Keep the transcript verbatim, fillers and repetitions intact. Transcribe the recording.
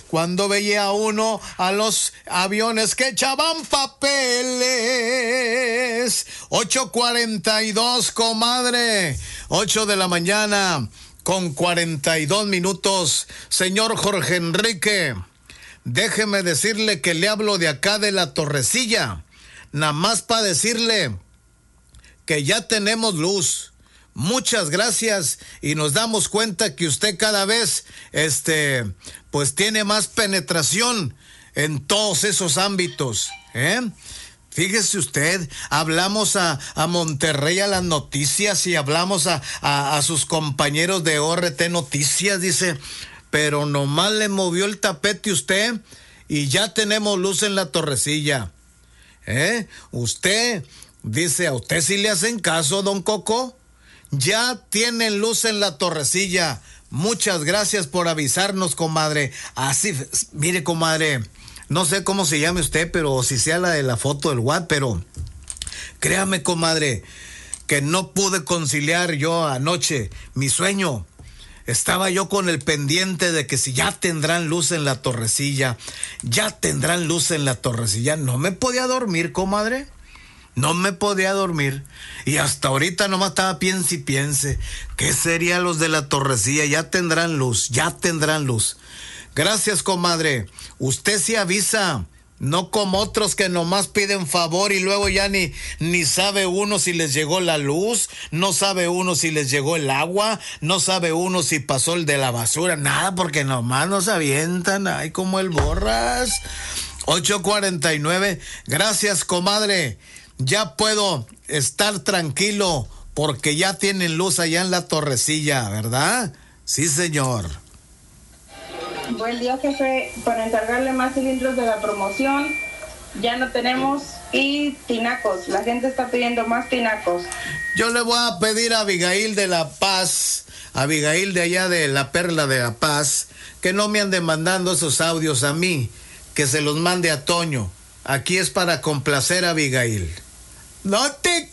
cuando veía uno a los aviones que echaban papeles. ocho cuarenta y dos, comadre. ocho de la mañana con cuarenta y dos minutos. Señor Jorge Enrique, déjeme decirle que le hablo de acá de la Torrecilla. Nada más para decirle que ya tenemos luz. Muchas gracias, y nos damos cuenta que usted cada vez, este, pues tiene más penetración en todos esos ámbitos, ¿eh? Fíjese usted, hablamos a, a Monterrey a las noticias y hablamos a, a, a sus compañeros de O R T Noticias, dice, pero nomás le movió el tapete usted y ya tenemos luz en la Torrecilla, ¿eh? Usted, dice, ¿a usted sí le hacen caso, don Coco? Ya tienen luz en la Torrecilla. Muchas gracias por avisarnos, comadre. Así, mire, comadre, no sé cómo se llame usted, pero si sea la de la foto del WhatsApp, pero créame, comadre, que no pude conciliar yo anoche mi sueño. Estaba yo con el pendiente de que si ya tendrán luz en la Torrecilla, ya tendrán luz en la Torrecilla. No me podía dormir, comadre. No me podía dormir. Y hasta ahorita nomás estaba piense y piense. ¿Qué serían los de la Torrecilla? Ya tendrán luz, ya tendrán luz. Gracias, comadre. Usted sí avisa. No como otros que nomás piden favor y luego ya ni, ni sabe uno si les llegó la luz, no sabe uno si les llegó el agua, no sabe uno si pasó el de la basura, nada, porque nomás nos avientan, ay, como el borras. ocho cuarenta y nueve, gracias, comadre. Ya puedo estar tranquilo porque ya tienen luz allá en la Torrecilla, ¿verdad? Sí, señor. Buen día, jefe. Para encargarle más cilindros de la promoción, ya no tenemos, y tinacos. La gente está pidiendo más tinacos. Yo le voy a pedir a Abigail de La Paz, Abigail de allá de la Perla de La Paz, que no me ande mandando esos audios a mí, que se los mande a Toño. Aquí es para complacer a Abigail. No te